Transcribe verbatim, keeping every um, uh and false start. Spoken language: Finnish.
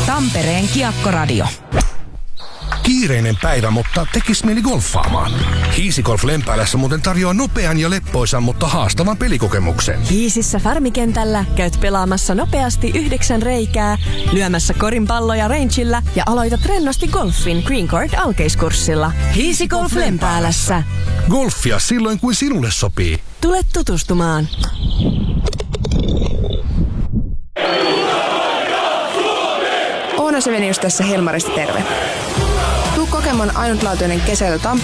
Tampereen Kiekkoradio. Kiireinen päivä, mutta tekis mieli golfaamaan. Hiisigolf Lempäälässä muuten tarjoaa nopean ja leppoisan, mutta haastavan pelikokemuksen. Hiisissä Farmikentällä käyt pelaamassa nopeasti yhdeksän reikää, lyömässä korinpalloja rangeillä ja aloitat rennosti golfin Green Court alkeiskurssilla. Hiisigolf Lempäälässä. Golfia silloin, kuin sinulle sopii. Tule tutustumaan. Oona Sevenius tässä Helmarista terve. Tuu kokemaan ainutlaatuinen kesäily Tampereella